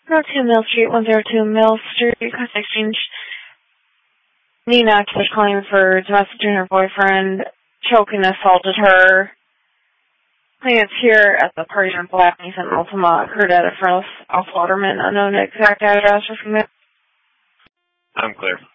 102 Mill Street, 102 Mill Street, Request Exchange. Nina was calling for domestic and her boyfriend choking assaulted her. Clients here at the party on Black and Ultima occurred at a friend's off Waterman, unknown exact address or from there. I'm clear.